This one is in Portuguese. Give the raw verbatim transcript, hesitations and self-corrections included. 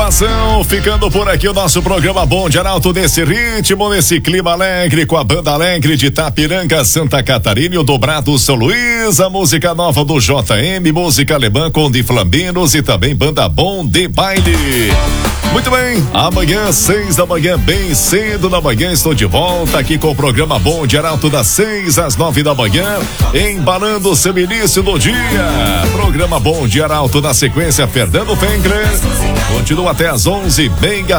informação, ficando por aqui o nosso programa Bom de Arauto nesse ritmo, nesse clima alegre, com a banda alegre de Itapiranga, Santa Catarina e o Dobrado São Luís, a música nova do J M, música alemã com de Flambinos e também banda Bom de Baile. Muito bem, amanhã, seis da manhã, bem cedo da manhã, estou de volta aqui com o programa Bom de Arauto das seis às nove da manhã, embalando o seu início do dia. Programa Bom de Arauto na sequência, Fernando Fengler. Continua até às onze, bem